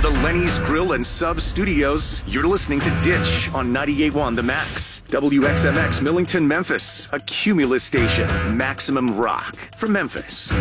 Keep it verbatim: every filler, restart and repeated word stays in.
the Lenny's Grill and Sub Studios, you're listening to Ditch on ninety-eight point one The Max. W X M X Millington, Memphis, a Cumulus station. Maximum rock from Memphis.